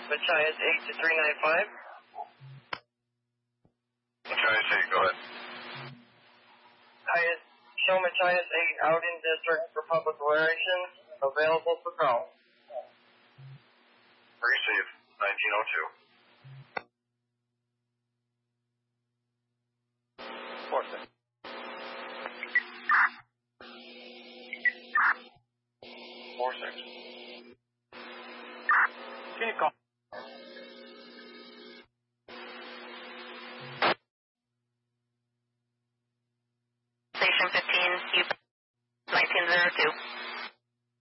Machias 8 to 395. Machias 8, go ahead. Show Machias 8 out in district for public relations, available for call. Receive, 1902. 4-6. 4-6. Can you call? Station 15, 1902.